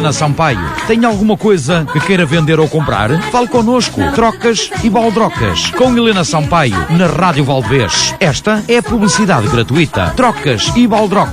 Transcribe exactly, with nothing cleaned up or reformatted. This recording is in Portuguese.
Helena Sampaio. Tem alguma coisa que queira vender ou comprar? Fale connosco. Trocas e baldrocas. Com Helena Sampaio, na Rádio Valdevez. Esta é a publicidade gratuita. Trocas e baldrocas.